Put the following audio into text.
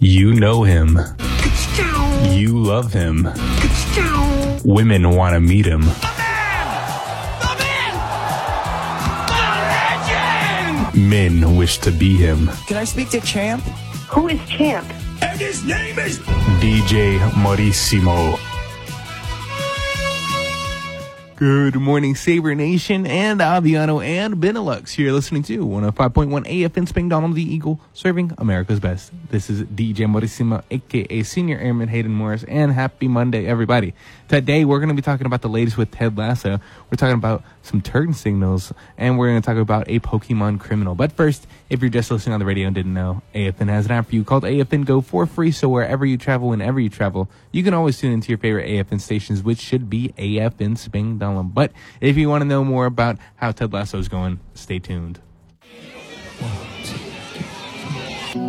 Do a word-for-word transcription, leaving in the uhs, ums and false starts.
You know him. You love him. Women want to meet him. Men wish to be him. Can I speak to Champ? Who is Champ? And his name is D J Maurissimo. Good morning, Saber Nation and Aviano and Benelux. You're listening to one oh five point one A F N Spring Donald the Eagle, serving America's best. This is D J Maurissimo, a k a. Senior Airman Hayden Morris, and happy Monday, everybody. Today, we're going to be talking about the latest with Ted Lasso. We're talking about some turn signals, and we're going to talk about a Pokemon criminal. But first, if you're just listening on the radio and didn't know, A F N has an app for you called A F N Go for free, so wherever you travel, whenever you travel, you can always tune into your favorite A F N stations, which should be A F N Spring Donald. But if you want to know more about how Ted Lasso is going, stay tuned.